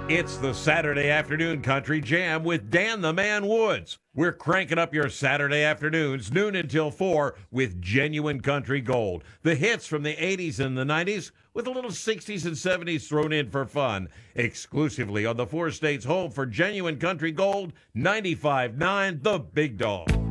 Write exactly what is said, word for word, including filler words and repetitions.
It's the Saturday Afternoon Country Jam with Dan the Man Woods. We're cranking up your Saturday afternoons, noon until four, with genuine country gold. The hits from the eighties and the nineties, with a little sixties and seventies thrown in for fun. Exclusively on the four states home for genuine country gold, ninety-five point nine The Big Dog.